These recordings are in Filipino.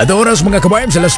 At oras mga kabayam sa alas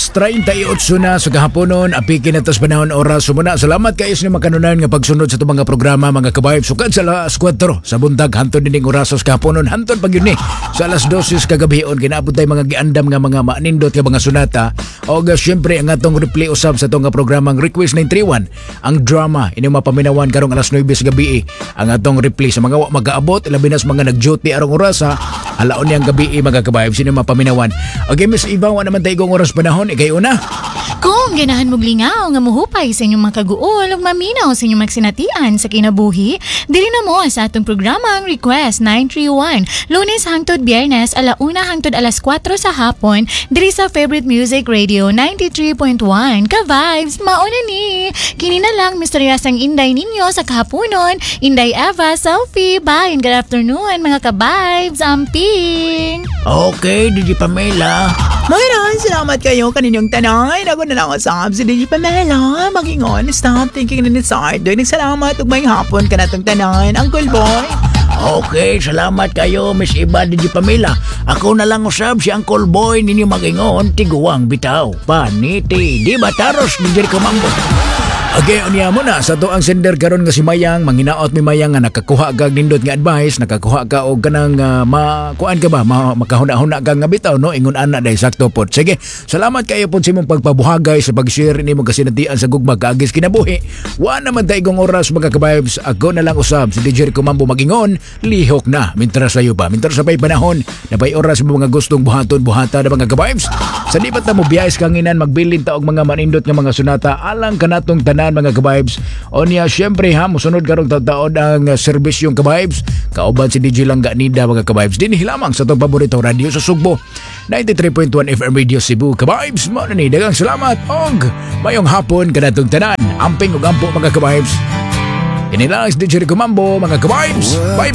3:38 na sa kahaponon. Apikin na tas panahon oras. Sumuna, salamat kayo sa makanunan nga pagsunod sa itong mga programa mga kabayam. Sukad sa alas 4 sa buntag hantod din oras sa kahaponon. Hantod pag yun sa alas 12 kagabion. Kinaabot tayo mga giandam nga mga maanindot nga mga sunata. O syempre ang atong replay usab sa itong programang Request 931. Ang drama inyong mapaminawan karong alas 9 sa gabi. Ang atong replay sa mga mag-aabot. Labi na sa mga nag-duty arong oras ha. Halaon niyang gabi mga kabayam. Sino mapaminawan. Okay, Miss Iba, wala naman tayo kong oras panahon. Ikaw una. Kung ganahan mong lingaw nga muhupay sa inyong mga kaguol o maminaw sa inyong magsinatian sa kinabuhi, dili na mo sa atong programang Request 931. Lunes hangtod Biyernes, alauna hangtod alas 4 sa hapon, diri sa Favorite Music Radio 93.1. Ka-vibes, mauna ni. Kini na lang misteryosang inday ninyo sa kahaponon. Inday Eva, Selfie, bye and good afternoon mga ka-vibes. Amping! Okay, DJ Pamela. Mayroon, salamat kayo kaninyong tanay. Ako na lang asam si DJ Pamela. Mag-ingon, stop thinking na nisard. Nagsalamat ug may hapon ka na itong tanay. Uncle Boy. Okay, salamat kayo Miss Iba, DJ Pamela. Ako na lang usab si Uncle Boy ninyo mag-ingon. Tiguang bitaw. Paniti. Di ba taros ni Jericho Mambo? Okay, unya mo na sa to ang sender karon nga si Mayang, manginaot mi Mayang nga nakakuha kag nindot nga advice, nakakuha ka og kanang makuan ka ba, makahuna-huna ka nga bitaw no, ingon ana dai sakto pod. Sige, salamat kayo pod sa imong pagpabuhagay sa pag-share nimo kasinatian sa gugma kaagis kinabuhi. Wa naman daigong oras mga ka-vibes, ako na lang usab si DJ Comambo magingon, lihok na mintras sayo ba, mintras sa pay panahon, na pay oras mo mga gustong buhaton-buhata na mga ka-vibes. Sa lipat na mo biyayes kanginan magbilin ta og mga manindot nga mga sunata alang kanatong tanan mga ka-vibes. O niya syempre ha, musunod karong taon ang serbisyong ka-vibes. Kauban si DJ Langga Nida mga ka-vibes. Din hilamang sa itong paborito radio sa Sugbo 93.1 FM Radio Cebu. Ka-vibes, mo na ni dagang salamat og mayong hapon kanatong tanan. Amping og ampo mga ka-vibes. Inilang si DJ Comambo mga ka-vibes. Bye bye.